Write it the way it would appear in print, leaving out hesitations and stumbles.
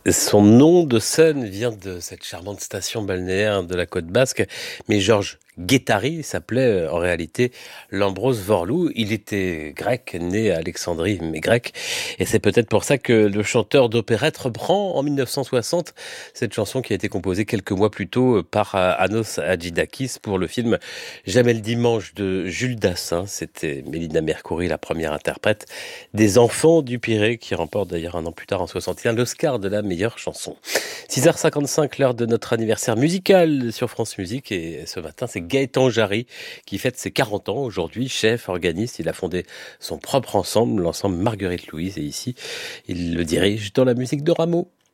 Son nom de scène vient de cette charmante station balnéaire de la côte basque, mais Georges Guettari s'appelait en réalité Lambros Vorlou. Il était grec, né à Alexandrie, mais grec, et c'est peut-être pour ça que le chanteur d'opérette reprend en 1960 cette chanson qui a été composée quelques mois plus tôt par Anos Hadjidakis pour le film Jamais le dimanche de Jules Dassin. C'était Mélina Mercouri, la première interprète des Enfants du Pirée, qui remporte d'ailleurs un an plus tard en 61 l'Oscar de la meilleure chanson. 6h55, l'heure de notre anniversaire musical sur France Musique, et ce matin c'est Gaëtan Jarry qui fête ses 40 ans aujourd'hui, chef, organiste. Il a fondé son propre ensemble, l'ensemble Marguerite Louise, et ici il le dirige dans la musique de Rameau.